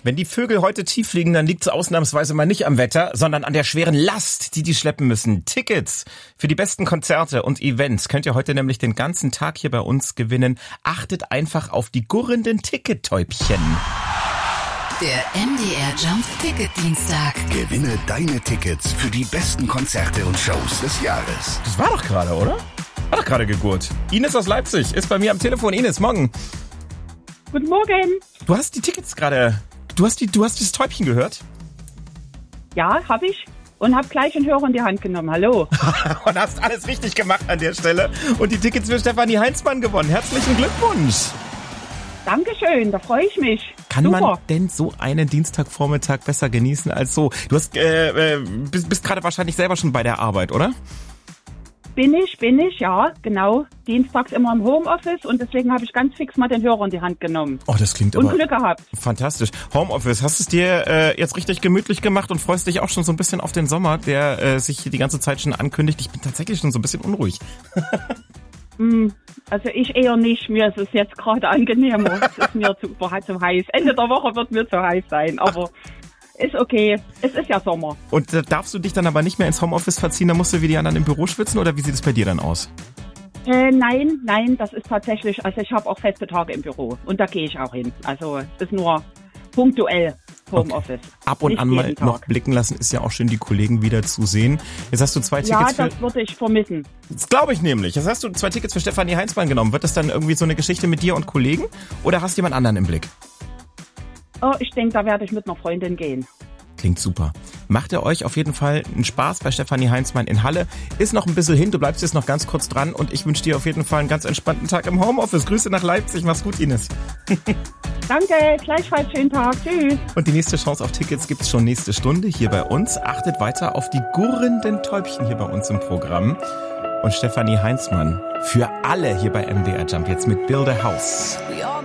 Wenn die Vögel heute tief fliegen, dann liegt es ausnahmsweise mal nicht am Wetter, sondern an der schweren Last, die schleppen müssen. Tickets für die besten Konzerte und Events könnt ihr heute nämlich den ganzen Tag hier bei uns gewinnen. Achtet einfach auf die gurrenden Tickettäubchen. Der MDR Jump Ticket Dienstag. Gewinne deine Tickets für die besten Konzerte und Shows des Jahres. Das war doch gerade, oder? War doch gerade gegurt. Ines aus Leipzig ist bei mir am Telefon. Ines, morgen. Guten Morgen. Du hast die Tickets gerade. Du hast dieses Täubchen gehört? Ja, habe ich. Und habe gleich einen Hörer in die Hand genommen. Hallo. Und hast alles richtig gemacht an der Stelle. Und die Tickets für Stefanie Heinzmann gewonnen. Herzlichen Glückwunsch. Dankeschön, da freue ich mich. Kann Super. man denn so einen Dienstagvormittag besser genießen als so? Du hast bist gerade wahrscheinlich selber schon bei der Arbeit, oder? Bin ich, ja, genau. Dienstags immer im Homeoffice und deswegen habe ich ganz fix mal den Hörer in die Hand genommen. Oh, das klingt Und aber Glück gehabt. fantastisch. Homeoffice, hast du es dir jetzt richtig gemütlich gemacht und freust dich auch schon so ein bisschen auf den Sommer, der sich hier die ganze Zeit schon ankündigt? Ich bin tatsächlich schon so ein bisschen unruhig. Also ich eher nicht, mir ist es jetzt gerade angenehmer. Es ist mir zu heiß. Ende der Woche wird mir zu heiß sein, aber ist okay. Es ist ja Sommer. Und darfst du dich dann aber nicht mehr ins Homeoffice verziehen, dann musst du wie die anderen im Büro schwitzen oder wie sieht es bei dir dann aus? Nein, das ist tatsächlich, also ich habe auch feste Tage im Büro und da gehe ich auch hin. Also es ist nur punktuell Homeoffice. Okay. Ab und Nicht an mal jeden Tag. noch blicken lassen, ist ja auch schön, die Kollegen wieder zu sehen. Jetzt hast du 2 Ja, Tickets für... das würde ich vermissen. Das glaube ich nämlich. Jetzt hast du 2 Tickets für Stefanie Heinzmann genommen. Wird das dann irgendwie so eine Geschichte mit dir und Kollegen oder hast du jemand anderen im Blick? Oh, ich denke, da werde ich mit einer Freundin gehen. Klingt super. Macht ihr euch auf jeden Fall einen Spaß bei Stefanie Heinzmann in Halle. Ist noch ein bisschen hin, du bleibst jetzt noch ganz kurz dran und ich wünsche dir auf jeden Fall einen ganz entspannten Tag im Homeoffice. Grüße nach Leipzig, mach's gut, Ines. Danke, gleichfalls schönen Tag. Tschüss. Und die nächste Chance auf Tickets gibt's schon nächste Stunde hier bei uns. Achtet weiter auf die gurrenden Täubchen hier bei uns im Programm. Und Stefanie Heinzmann für alle hier bei MDR Jump jetzt mit Build a House.